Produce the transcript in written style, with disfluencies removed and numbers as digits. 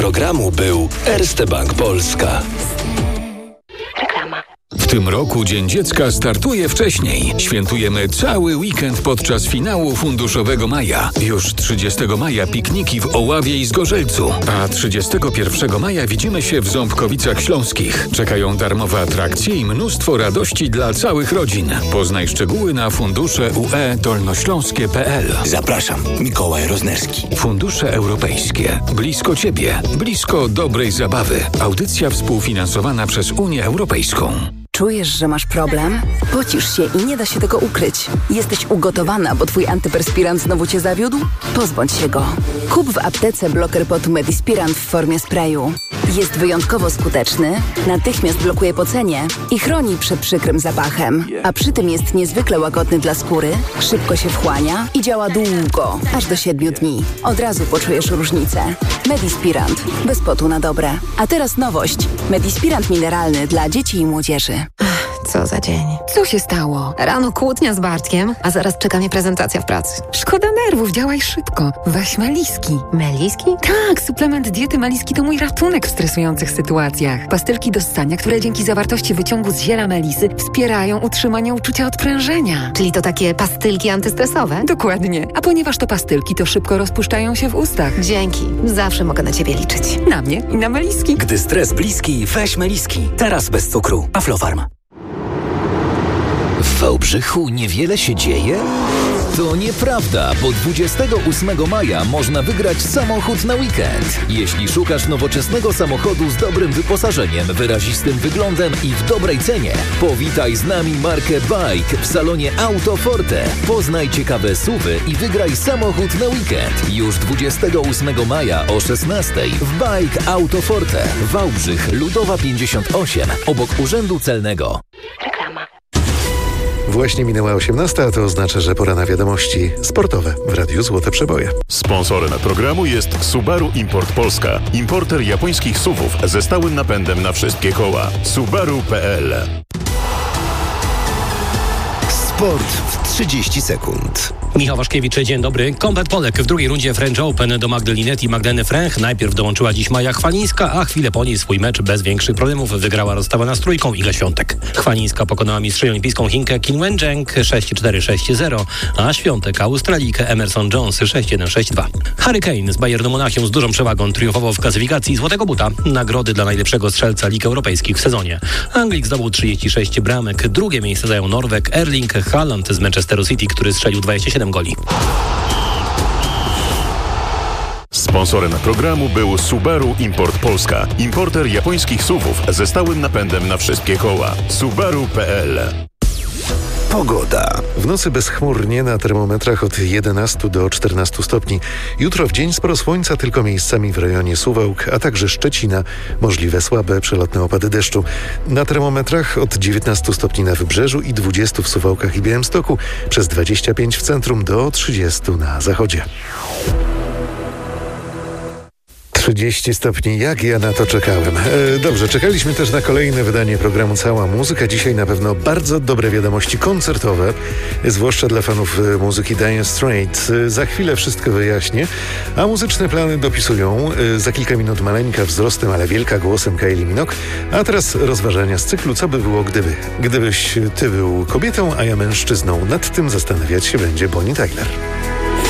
Programu był Erste Bank Polska. Reklama. W tym roku Dzień Dziecka startuje wcześniej. Świętujemy cały weekend podczas finału Funduszowego Maja. Już 30 maja pikniki w Oławie i Zgorzelcu, a 31 maja widzimy się w Ząbkowicach Śląskich. Czekają darmowe atrakcje i mnóstwo radości dla całych rodzin. Poznaj szczegóły na fundusze.ue-dolnośląskie.pl. Zapraszam, Mikołaj Roznerski. Fundusze Europejskie. Blisko Ciebie. Blisko dobrej zabawy. Audycja współfinansowana przez Unię Europejską. Czujesz, że masz problem? Pocisz się i nie da się tego ukryć. Jesteś ugotowana, bo twój antyperspirant znowu cię zawiódł? Pozbądź się go. Kup w aptece bloker potu Medispirant w formie sprayu. Jest wyjątkowo skuteczny, natychmiast blokuje pocenie i chroni przed przykrym zapachem. A przy tym jest niezwykle łagodny dla skóry, szybko się wchłania i działa długo, aż do 7 dni. Od razu poczujesz różnicę. Medispirant. Bez potu na dobre. A teraz nowość. Medispirant mineralny dla dzieci i młodzieży. Co za dzień. Co się stało? Rano kłótnia z Bartkiem, a zaraz czeka mnie prezentacja w pracy. Szkoda nerwów, działaj szybko. Weź Meliski. Meliski? Tak, suplement diety Meliski to mój ratunek w stresujących sytuacjach. Pastylki do ssania, które dzięki zawartości wyciągu z ziela melisy wspierają utrzymanie uczucia odprężenia. Czyli to takie pastylki antystresowe? Dokładnie. A ponieważ to pastylki, to szybko rozpuszczają się w ustach. Dzięki. Zawsze mogę na Ciebie liczyć. Na mnie i na Meliski. Gdy stres bliski, weź Meliski. Teraz bez cukru. Aflofarm. W Wałbrzychu niewiele się dzieje? To nieprawda, bo 28 maja można wygrać samochód na weekend. Jeśli szukasz nowoczesnego samochodu z dobrym wyposażeniem, wyrazistym wyglądem i w dobrej cenie, powitaj z nami markę Bike w salonie Auto Forte. Poznaj ciekawe SUV-y i wygraj samochód na weekend. Już 28 maja o 16 w Bike Auto Forte. Wałbrzych, Ludowa 58, obok Urzędu Celnego. Reklama. Właśnie minęła 18, a to oznacza, że pora na wiadomości sportowe w Radiu Złote Przeboje. Sponsorem programu jest Subaru Import Polska. Importer japońskich SUV-ów ze stałym napędem na wszystkie koła. Subaru.pl. Sport w 30 sekund. Michał Waszkiewicz, dzień dobry. Combat Polek w drugiej rundzie French Open do Magdalinet i Magdaleny Fręch. Najpierw dołączyła dziś Maja Chwalińska, a chwilę po niej swój mecz bez większych problemów wygrała rozstawana z trójką Iga Świątek. Chwalińska pokonała mistrzynię olimpijską Chinkę Qin Wencheng 6-4, 6-0, a Świątek Australijkę Emerson Jones 6-1, 6-2. Harry Kane z Bayernu Monachium z dużą przewagą triumfował w klasyfikacji Złotego Buta. Nagrody dla najlepszego strzelca lig europejskich w sezonie. Anglik zdobył 36 bramek. Drugie miejsce zajął Norweg Erling Haaland z Manchesteru City, który strzelił 27 goli. Sponsorem programu był Subaru Import Polska. Importer japońskich SUV-ów ze stałym napędem na wszystkie koła. Subaru.pl. Pogoda. W nocy bezchmurnie, na termometrach od 11 do 14 stopni. Jutro w dzień sporo słońca, tylko miejscami w rejonie Suwałk, a także Szczecina. Możliwe słabe, przelotne opady deszczu. Na termometrach od 19 stopni na Wybrzeżu i 20 w Suwałkach i Białymstoku, przez 25 w centrum do 30 na zachodzie. 30 stopni, jak ja na to czekałem. Dobrze, czekaliśmy też na kolejne wydanie programu Cała Muzyka. Dzisiaj na pewno bardzo dobre wiadomości koncertowe, zwłaszcza dla fanów muzyki Dire Straits. Za chwilę wszystko wyjaśnię, a muzyczne plany dopisują za kilka minut maleńka wzrostem, ale wielka głosem Kylie Minogue. A teraz rozważania z cyklu Co by było gdyby? Gdybyś ty był kobietą, a ja mężczyzną. Nad tym zastanawiać się będzie Bonnie Tyler.